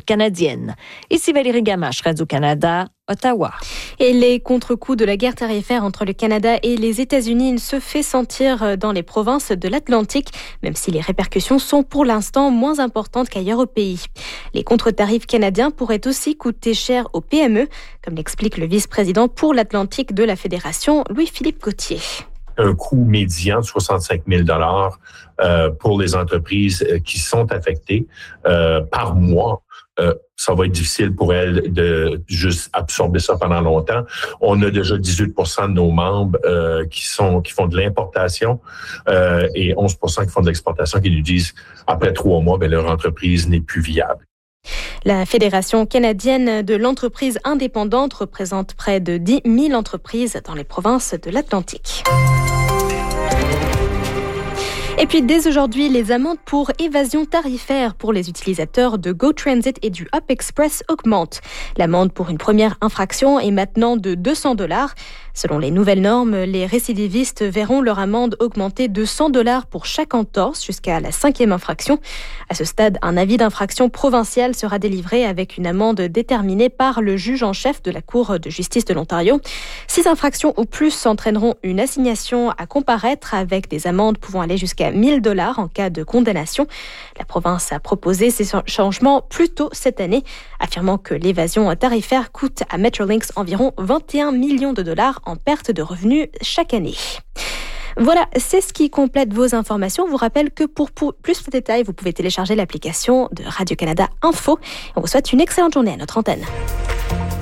canadienne. Ici Valérie Gamache, Radio-Canada, Ottawa. Et les contre-coups de la guerre tarifaire entre le Canada et les États-Unis se fait sentir dans les provinces de l'Atlantique, même si les répercussions sont pour l'instant moins importantes qu'ailleurs au pays. Les contre-tarifs canadiens pourraient aussi coûter cher aux PME, comme l'explique le vice-président pour l'Atlantique de la Fédération, Louis-Philippe Gauthier. Un coût médian de 65 000 pour les entreprises qui sont affectées par mois. Ça va être difficile pour elles de juste absorber ça pendant longtemps. On a déjà 18% de nos membres qui font de l'importation et 11% qui font de l'exportation qui nous disent après 3 mois, leur entreprise n'est plus viable. La Fédération canadienne de l'entreprise indépendante représente près de 10 000 entreprises dans les provinces de l'Atlantique. Et puis dès aujourd'hui, les amendes pour évasion tarifaire pour les utilisateurs de GoTransit et du Up Express augmentent. L'amende pour une première infraction est maintenant de $200. Selon les nouvelles normes, les récidivistes verront leur amende augmenter de $100 pour chaque entorse jusqu'à la 5e infraction. À ce stade, un avis d'infraction provincial sera délivré avec une amende déterminée par le juge en chef de la Cour de justice de l'Ontario. 6 infractions ou plus entraîneront une assignation à comparaître avec des amendes pouvant aller jusqu'à $1,000 en cas de condamnation. La province a proposé ces changements plus tôt cette année, affirmant que l'évasion tarifaire coûte à Metrolinx environ $21 millions en perte de revenus chaque année. Voilà, c'est ce qui complète vos informations. On vous rappelle que pour plus de détails, vous pouvez télécharger l'application de Radio-Canada Info. On vous souhaite une excellente journée à notre antenne.